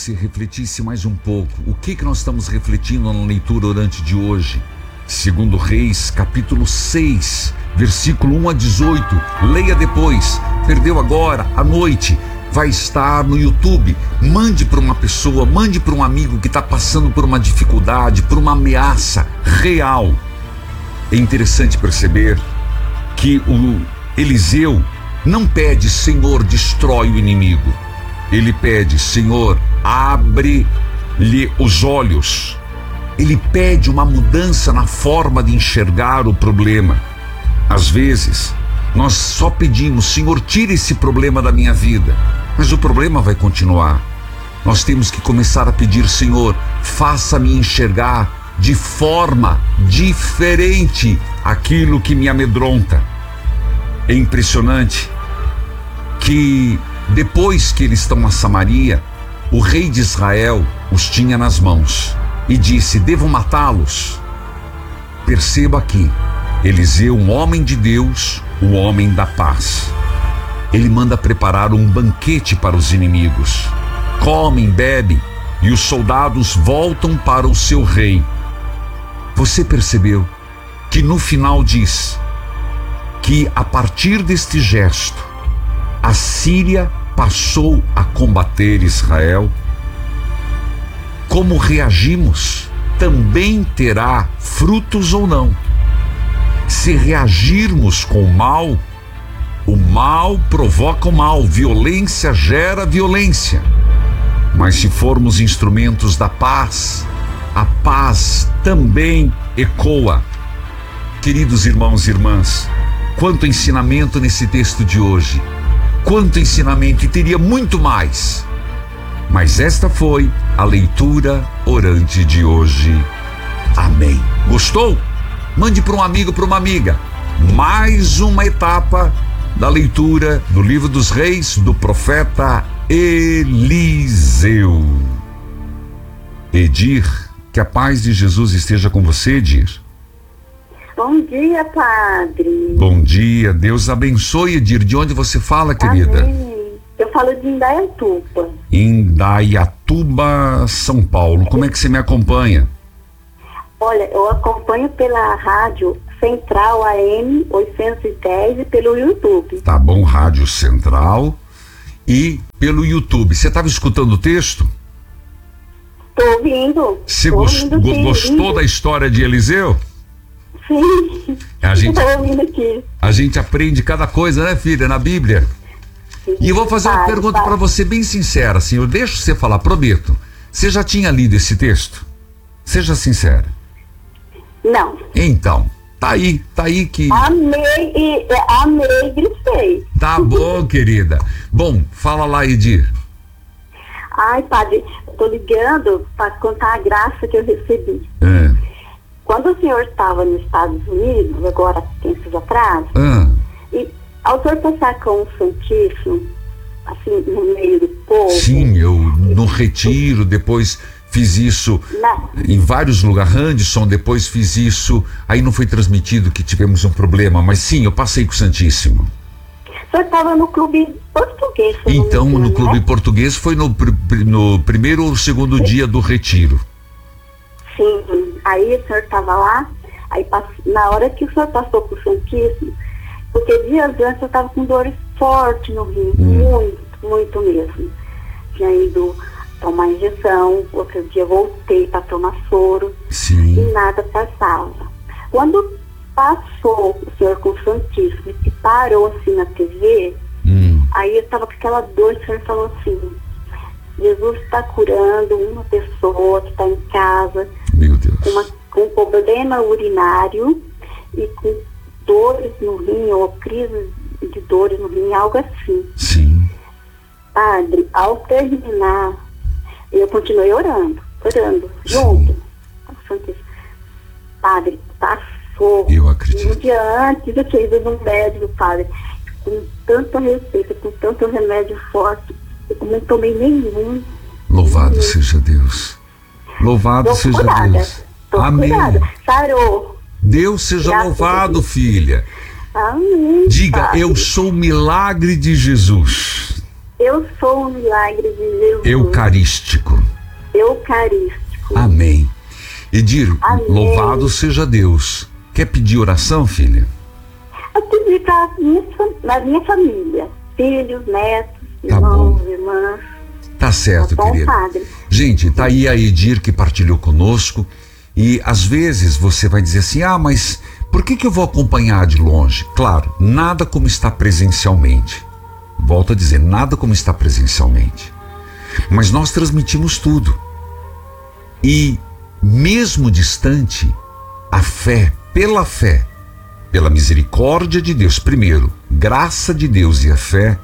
Se refletisse mais um pouco, o que nós estamos refletindo na leitura orante de hoje? Segundo Reis, capítulo 6, versículo 1 a 18. Leia depois. Perdeu agora, à noite, vai estar no YouTube. Mande para uma pessoa, mande para um amigo que está passando por uma dificuldade, por uma ameaça real. É interessante perceber que o Eliseu não pede: Senhor, destrói o inimigo. Ele pede: Senhor, abre-lhe os olhos. Ele pede uma mudança na forma de enxergar o problema. Às vezes, nós só pedimos: Senhor, tira esse problema da minha vida. Mas o problema vai continuar. Nós temos que começar a pedir: Senhor, faça-me enxergar de forma diferente aquilo que me amedronta. É impressionante que depois que eles estão na Samaria, o rei de Israel os tinha nas mãos e disse: devo matá-los. Perceba aqui, Eliseu, um homem de Deus, o homem da paz. Ele manda preparar um banquete para os inimigos. Comem, bebem, e os soldados voltam para o seu rei. Você percebeu que no final diz que a partir deste gesto, a Síria passou a combater Israel? Como reagimos também terá frutos ou não. Se reagirmos com o mal provoca o mal, violência gera violência. Mas se formos instrumentos da paz, a paz também ecoa. Queridos irmãos e irmãs, quanto ensinamento nesse texto de hoje. Quanto ensinamento, e teria muito mais. Mas esta foi a leitura orante de hoje. Amém. Gostou? Mande para um amigo, para uma amiga. Mais uma etapa da leitura do livro dos Reis do profeta Eliseu. Edir, que a paz de Jesus esteja com você, Edir. Bom dia, padre. Bom dia, Deus abençoe, Edir. De onde você fala, querida? Amém. Eu falo de Indaiatuba. Indaiatuba, São Paulo. Como é que você me acompanha? Olha, eu acompanho pela rádio Central AM 810 e pelo YouTube. Tá bom, Rádio Central e pelo YouTube. Você estava escutando o texto? Tô ouvindo. Você gostou da história de Eliseu? Sim. A gente aprende cada coisa, né, filha, na Bíblia. Sim, e eu vou fazer uma pergunta para você bem sincera, assim, eu deixo você falar, prometo. Você já tinha lido esse texto? Seja sincera. Não. Então, tá aí que... Amei e grifei. Tá bom, querida. Bom, fala lá, Edir. Ai, padre, eu tô ligando para contar a graça que eu recebi. Quando o senhor estava nos Estados Unidos, agora tempos atrás, e ao senhor passar com o Santíssimo, assim, no meio do povo... Sim, eu no retiro, depois fiz isso em vários lugares, Anderson, depois fiz isso, aí não foi transmitido que tivemos um problema, mas sim, eu passei com o Santíssimo. O senhor estava no clube português. Então, no clube português foi no primeiro ou segundo dia do retiro. Sim, aí o senhor estava lá, aí na hora que o senhor passou por Santíssimo, porque dias antes eu estava com dores fortes no rim, muito mesmo. Tinha ido tomar injeção, outro dia voltei para tomar soro. Sim. E nada passava. Quando passou o senhor com o Santíssimo e parou assim na TV, aí eu estava com aquela dor, o senhor falou assim: Jesus está curando uma pessoa que está em casa, meu Deus, com problema urinário e com dores no rim, ou crise de dores no rim, algo assim. Sim. Padre, ao terminar, eu continuei orando junto. Padre, passou. Eu acredito. Um dia antes eu tinha ido no médico, padre, com tanta receita, com tanto remédio forte, eu não tomei nenhum. Louvado seja Deus. Louvado seja Deus. Amém. Sarou. Deus seja louvado, filha. Amém. Diga, padre. Eu sou o milagre de Jesus. Eu sou um milagre de Jesus. Eucarístico. Eucarístico. Amém. Edir, Amém. Louvado seja Deus. Quer pedir oração, filha? Eu pedi para minha família, filhos, netos, Tá irmãos, bom. irmãs. Tá certo, Tá bom, querida. padre? Gente, tá aí a Edir que partilhou conosco. E às vezes você vai dizer assim: ah, mas por que eu vou acompanhar de longe? Claro, nada como está presencialmente. Volto a dizer, nada como está presencialmente. Mas nós transmitimos tudo. E mesmo distante, a fé, pela misericórdia de Deus, primeiro, graça de Deus e a fé,